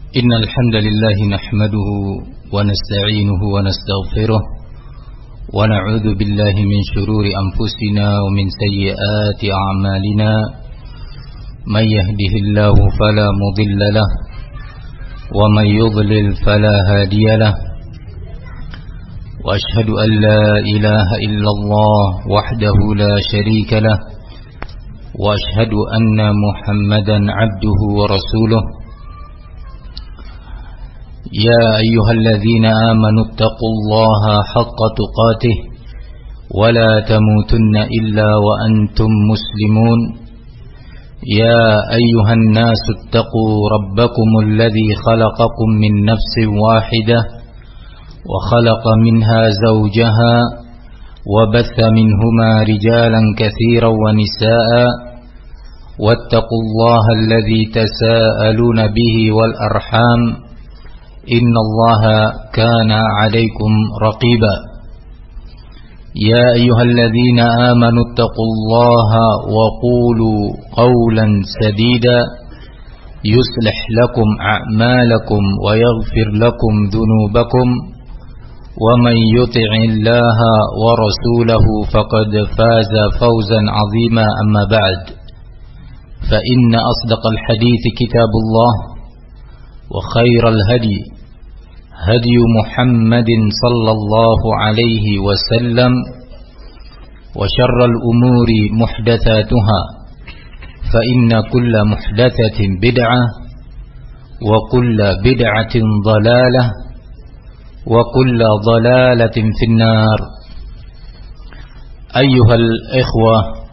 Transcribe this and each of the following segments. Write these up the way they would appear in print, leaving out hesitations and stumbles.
إن الحمد لله نحمده ونستعينه ونستغفره ونعوذ بالله من شرور أنفسنا ومن سيئات أعمالنا من يهده الله فلا مضل له ومن يضلل فلا هادي له وأشهد أن لا إله إلا الله وحده لا شريك له وأشهد أن محمدا عبده ورسوله يا أيها الذين آمنوا اتقوا الله حق تقاته ولا تموتن إلا وأنتم مسلمون يا أيها الناس اتقوا ربكم الذي خلقكم من نفس واحدة وخلق منها زوجها وبث منهما رجالا كثيرا ونساء واتقوا الله الذي تساءلون به والأرحام إن الله كان عليكم رقيبا يا أيها الذين آمنوا اتقوا الله وقولوا قولا سديدا يصلح لكم أعمالكم ويغفر لكم ذنوبكم ومن يطع الله ورسوله فقد فاز فوزا عظيما أما بعد فإن أصدق الحديث كتاب الله وخير الهدي هدي محمد صلى الله عليه وسلم وشر الأمور محدثاتها فإن كل محدثة بدعة وكل بدعة ضلالة وكل ضلالة في النار. أيها الإخوة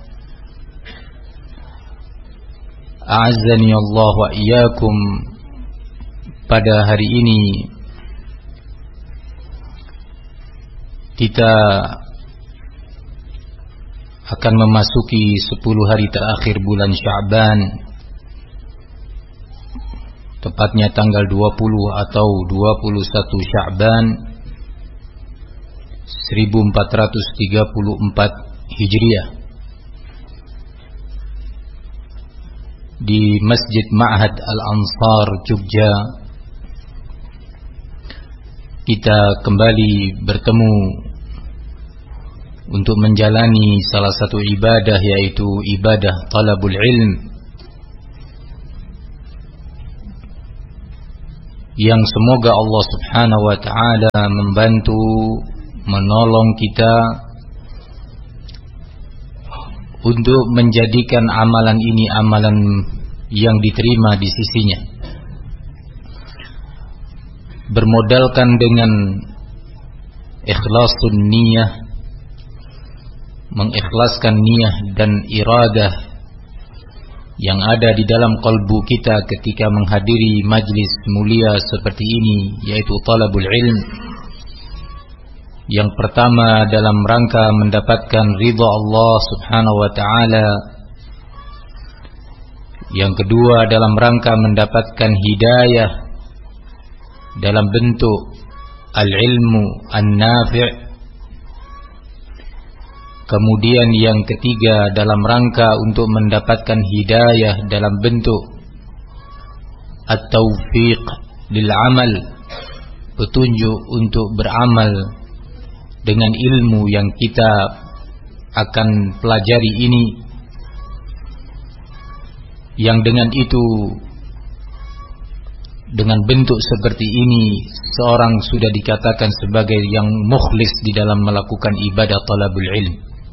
أعزني الله وإياكم. Pada hari ini kita akan memasuki 10 hari terakhir bulan Sya'ban, tepatnya tanggal 20 atau 21 Sya'ban 1434 Hijriah di Masjid Ma'had Al-Ansar Jogja. Kita kembali bertemu untuk menjalani salah satu ibadah, yaitu ibadah talabul ilm, yang semoga Allah Subhanahu wa ta'ala membantu, menolong kita untuk menjadikan amalan ini amalan yang diterima di sisinya, bermodalkan dengan ikhlasun niyah, mengikhlaskan niyah dan iradah yang ada di dalam kalbu kita ketika menghadiri majlis mulia seperti ini, yaitu talabul ilm. Yang pertama dalam rangka mendapatkan ridha Allah Subhanahu wa ta'ala, yang kedua dalam rangka mendapatkan hidayah dalam bentuk al-ilmu an-nafi', kemudian yang ketiga dalam rangka untuk mendapatkan hidayah dalam bentuk at-taufiq lil amal, petunjuk untuk beramal dengan ilmu yang kita akan pelajari ini, yang dengan itu, dengan bentuk seperti ini, seorang sudah dikatakan sebagai yang mukhlis di dalam melakukan ibadah talabul ilm,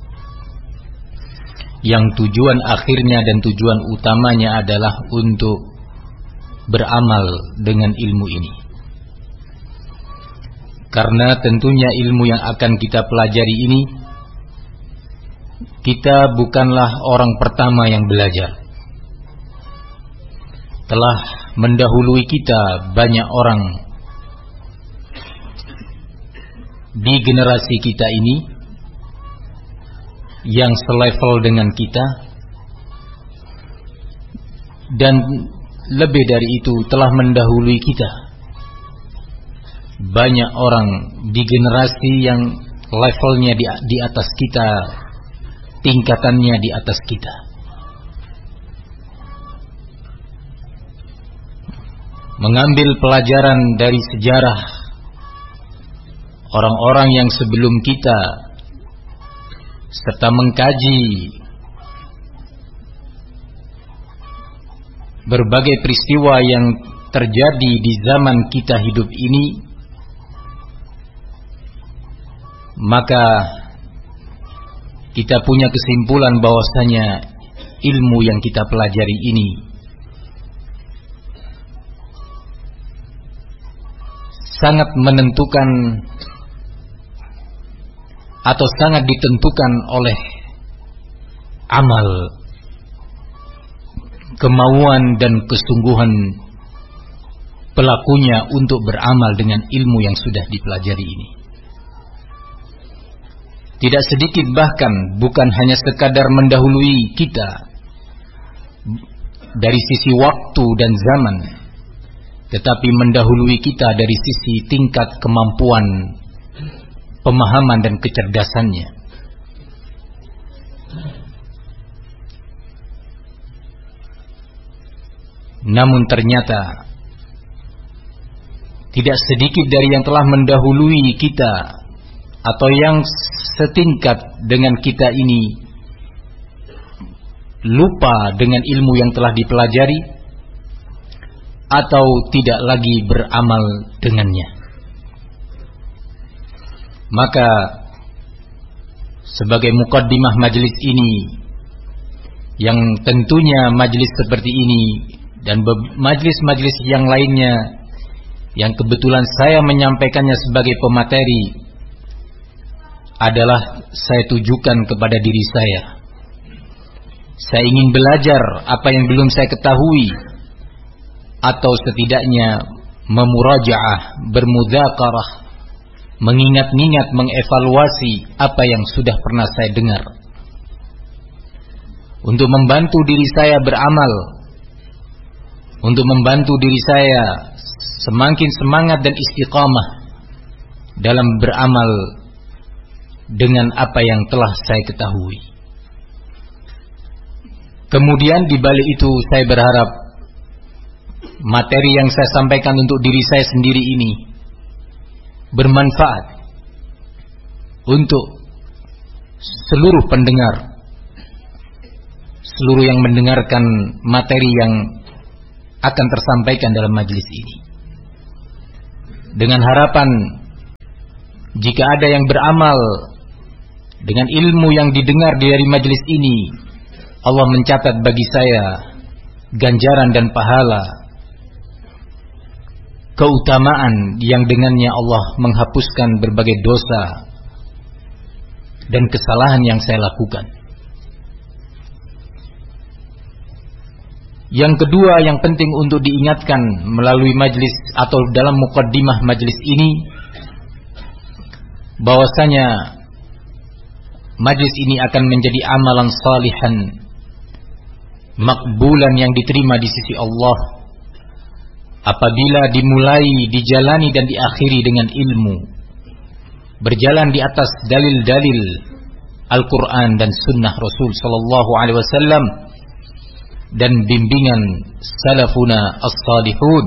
yang tujuan akhirnya dan tujuan utamanya adalah untuk beramal dengan ilmu ini. Karena tentunya ilmu yang akan kita pelajari ini, kita bukanlah orang pertama yang belajar. Telah mendahului kita banyak orang di generasi kita ini yang selevel dengan kita, dan lebih dari itu telah mendahului kita banyak orang di generasi yang levelnya di atas kita, tingkatannya di atas kita. mengambil pelajaran dari sejarah orang-orang yang sebelum kita, serta mengkaji berbagai peristiwa yang terjadi di zaman kita hidup ini, maka kita punya kesimpulan bahwasanya ilmu yang kita pelajari ini sangat menentukan atau sangat ditentukan oleh amal, kemauan dan kesungguhan pelakunya untuk beramal dengan ilmu yang sudah dipelajari ini. Tidak sedikit, bahkan bukan hanya sekadar mendahului kita dari sisi waktu dan zaman, tetapi mendahului kita dari sisi tingkat kemampuan, pemahaman dan kecerdasannya. Namun ternyata tidak sedikit dari yang telah mendahului kita atau yang setingkat dengan kita ini lupa dengan ilmu yang telah dipelajari atau tidak lagi beramal dengannya. Maka sebagai mukaddimah majelis ini, yang tentunya majelis seperti ini dan majelis-majelis yang lainnya yang kebetulan saya menyampaikannya sebagai pemateri, adalah saya tujukan kepada diri saya. Saya ingin belajar apa yang belum saya ketahui, atau setidaknya memurajaah, bermudzakarah, mengingat-ingat, mengevaluasi apa yang sudah pernah saya dengar, untuk membantu diri saya beramal, untuk membantu diri saya semakin semangat dan istiqamah dalam beramal dengan apa yang telah saya ketahui. Kemudian di balik itu saya berharap materi yang saya sampaikan untuk diri saya sendiri ini bermanfaat untuk seluruh pendengar, seluruh yang mendengarkan materi yang akan tersampaikan dalam majelis ini. Dengan harapan jika ada yang beramal dengan ilmu yang didengar dari majelis ini, Allah mencatat bagi saya ganjaran dan pahala, keutamaan yang dengannya Allah menghapuskan berbagai dosa dan kesalahan yang saya lakukan. Yang kedua yang penting untuk diingatkan melalui majelis atau dalam mukaddimah majelis ini, bahwasanya majlis ini akan menjadi amalan salihan, makbulan yang diterima di sisi Allah apabila dimulai, dijalani dan diakhiri dengan ilmu, berjalan di atas dalil-dalil Al-Quran dan Sunnah Rasul Sallallahu Alaihi Wasallam dan bimbingan salafuna as-salihun.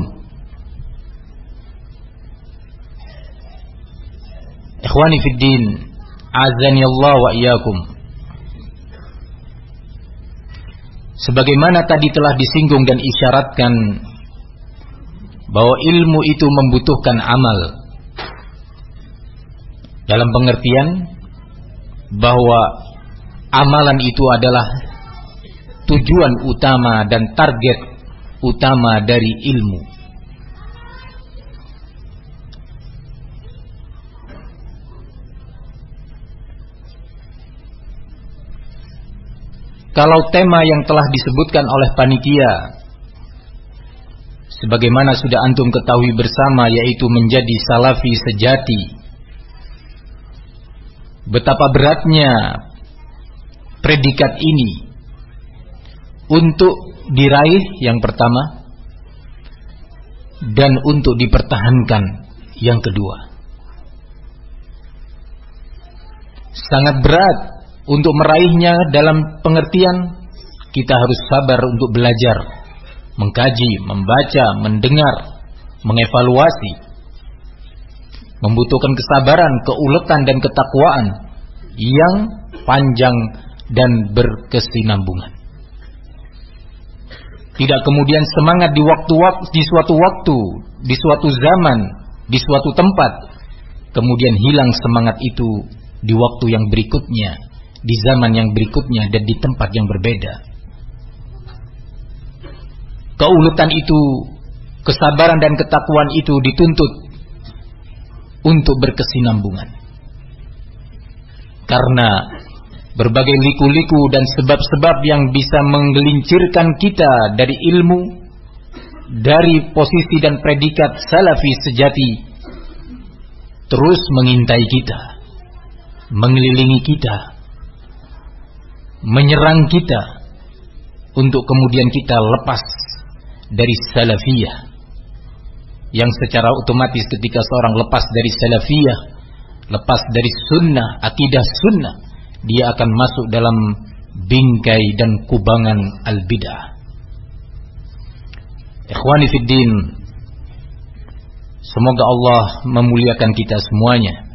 Ikhwani fid din, azani Allah wa iyyakum. Sebagaimana tadi telah disinggung dan isyaratkan bahwa ilmu itu membutuhkan amal, dalam pengertian bahwa amalan itu adalah tujuan utama dan target utama dari ilmu. Kalau tema yang telah disebutkan oleh panitia, sebagaimana sudah antum ketahui bersama, yaitu menjadi salafi sejati, betapa beratnya predikat ini untuk diraih yang pertama, dan untuk dipertahankan yang kedua. Sangat berat untuk meraihnya dalam pengertian kita harus sabar untuk belajar, mengkaji, membaca, mendengar, mengevaluasi, membutuhkan kesabaran, keuletan dan ketakwaan yang panjang dan berkesinambungan. Tidak kemudian semangat di suatu waktu, di suatu zaman, di suatu tempat, kemudian hilang semangat itu di waktu yang berikutnya, di zaman yang berikutnya, dan di tempat yang berbeda. Keuletan itu, kesabaran dan ketakwaan itu dituntut untuk berkesinambungan. Karena berbagai liku-liku dan sebab-sebab yang bisa menggelincirkan kita dari ilmu, dari posisi dan predikat salafi sejati, terus mengintai kita, mengelilingi kita, menyerang kita, untuk kemudian kita lepas dari salafiyah, yang secara otomatis ketika seorang lepas dari salafiyah, lepas dari sunnah, akidah sunnah, dia akan masuk dalam bingkai dan kubangan al-bid'ah. Ikhwani fiddin, semoga Allah memuliakan kita semuanya.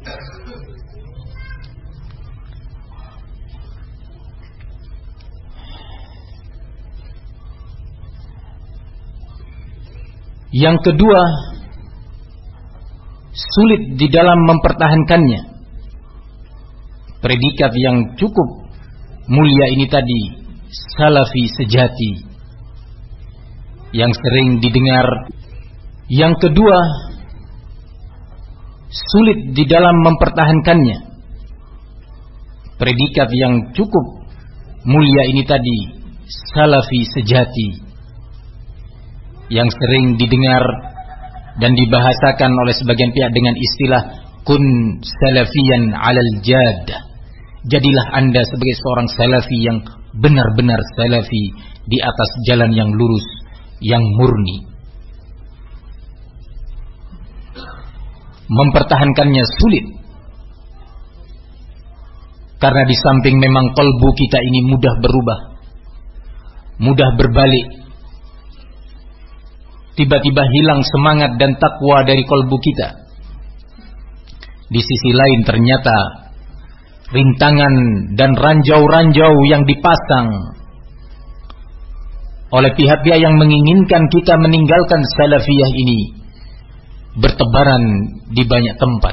Yang kedua, sulit di dalam mempertahankannya. Predikat yang cukup mulia ini tadi, salafi sejati, yang sering didengar. Yang kedua, sulit di dalam mempertahankannya. Predikat yang cukup mulia ini tadi, salafi sejati, yang sering didengar dan dibahasakan oleh sebagian pihak dengan istilah kun salafiyan alal jad. Jadilah Anda sebagai seorang salafi yang benar-benar salafi di atas jalan yang lurus, yang murni. Mempertahankannya sulit, karena di samping memang kalbu kita ini mudah berubah, mudah berbalik. Tiba-tiba hilang semangat dan takwa dari kalbu kita. Di sisi lain ternyata rintangan dan ranjau-ranjau yang dipasang oleh pihak-pihak yang menginginkan kita meninggalkan salafiyah ini bertebaran di banyak tempat.